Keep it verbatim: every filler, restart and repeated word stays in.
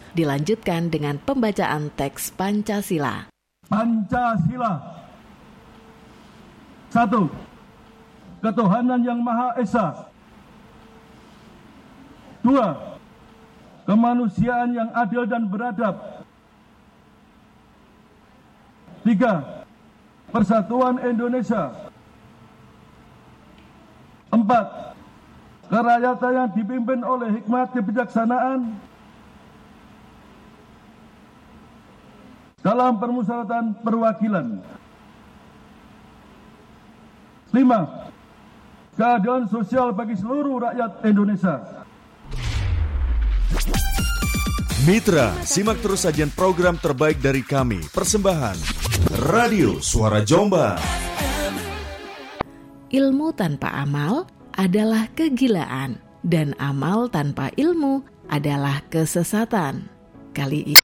Dilanjutkan dengan pembacaan teks Pancasila. Pancasila. Satu, ketuhanan yang Maha Esa. Dua, kemanusiaan yang adil dan beradab. Tiga, persatuan Indonesia. Empat, kerakyatan yang dipimpin oleh hikmat kebijaksanaan dalam permusyawaratan perwakilan. Lima, keadilan sosial bagi seluruh rakyat Indonesia. Mitra, simak terus sajian program terbaik dari kami. Persembahan Radio Suara Jombang. Ilmu tanpa amal adalah kegilaan, dan amal tanpa ilmu adalah kesesatan. Kali ini